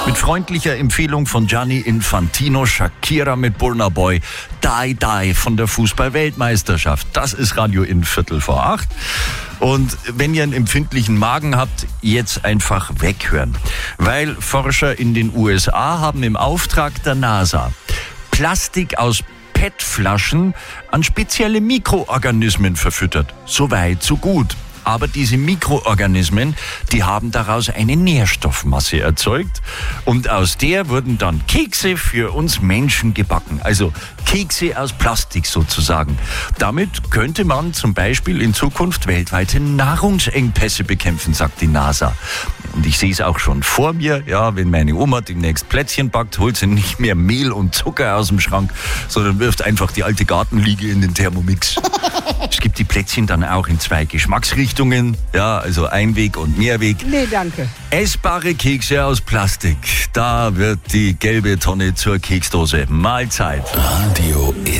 Mit freundlicher Empfehlung von Gianni Infantino, Shakira mit Burna Boy, Die Die von der Fußball-Weltmeisterschaft. Das ist Radio in 7:45. Und wenn ihr einen empfindlichen Magen habt, jetzt einfach weghören. Weil Forscher in den USA haben im Auftrag der NASA Plastik aus PET-Flaschen an spezielle Mikroorganismen verfüttert. So weit, so gut. Aber diese Mikroorganismen, die haben daraus eine Nährstoffmasse erzeugt und aus der wurden dann Kekse für uns Menschen gebacken. Also Kekse aus Plastik sozusagen. Damit könnte man zum Beispiel in Zukunft weltweite Nahrungsengpässe bekämpfen, sagt die NASA. Und ich sehe es auch schon vor mir, ja, wenn meine Oma demnächst Plätzchen backt, holt sie nicht mehr Mehl und Zucker aus dem Schrank, sondern wirft einfach die alte Gartenliege in den Thermomix. Es gibt die Plätzchen dann auch in 2 Geschmacksrichtungen, ja, also Einweg und Mehrweg. Nee, danke. Essbare Kekse aus Plastik, da wird die gelbe Tonne zur Keksdose. Mahlzeit. Radio in